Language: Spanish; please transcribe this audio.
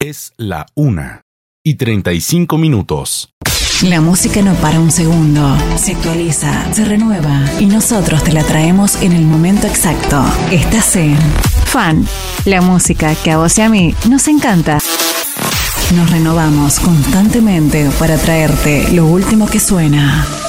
Es la 1:35. La música no para un segundo, se actualiza, se renueva y nosotros te la traemos en el momento exacto. Estás en Fan, la música que a vos y a mí nos encanta. Nos renovamos constantemente para traerte lo último que suena.